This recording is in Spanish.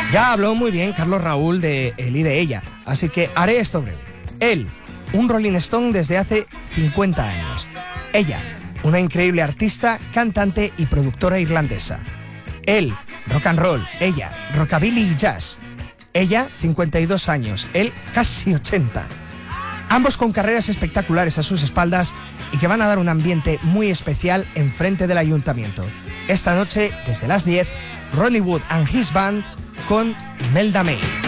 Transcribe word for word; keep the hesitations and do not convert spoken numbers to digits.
Ya habló muy bien Carlos Raúl de él y de ella, así que haré esto breve. Él, un Rolling Stone desde hace cincuenta años. Ella, una increíble artista, cantante y productora irlandesa. Él, rock and roll. Ella, rockabilly y jazz. Ella, cincuenta y dos años. Él, casi ochenta. Ambos con carreras espectaculares a sus espaldas y que van a dar un ambiente muy especial enfrente del ayuntamiento. Esta noche, desde las diez, Ronnie Wood and His Band con Imelda May.